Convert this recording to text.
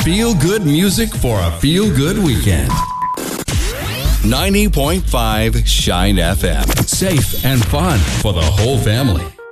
Feel good music for a feel good weekend. 90.5 Shine FM. Safe and fun for the whole family.